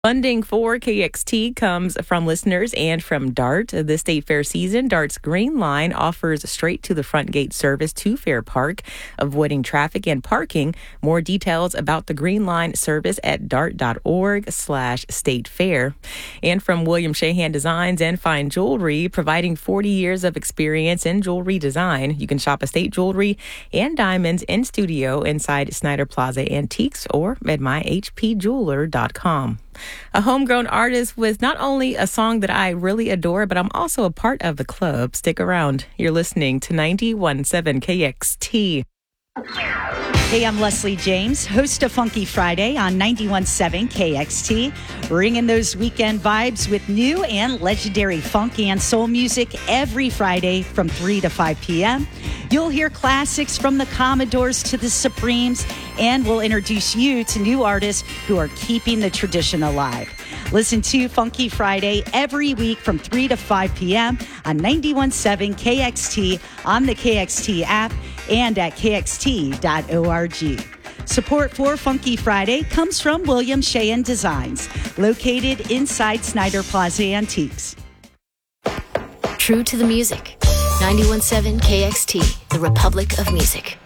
Funding for KXT comes from listeners and from DART. This state fair season, DART's Green Line offers straight to the front gate service to Fair Park, avoiding traffic and parking. More details about the Green Line service at dart.org/state fair. And from William Shahan Designs and Fine Jewelry, providing 40 years of experience in jewelry design. You can shop estate jewelry and diamonds in studio inside Snyder Plaza Antiques or at myhpjeweler.com. A homegrown artist with not only a song that I really adore, but I'm also a part of the club. Stick around. You're listening to 91.7 KXT. Hey, I'm Leslie James, host of Funky Friday on 91.7 KXT, bringing those weekend vibes with new and legendary funk and soul music every Friday from 3 to 5 p.m. You'll hear classics from the Commodores to the Supremes, and we'll introduce you to new artists who are keeping the tradition alive. Listen to Funky Friday every week from 3 to 5 p.m. on 91.7 KXT, on the KXT app, and at kxt.org. Support for Funky Friday comes from William Shahan Designs, located inside Snyder Plaza Antiques. True to the music. 91.7 KXT, the Republic of Music.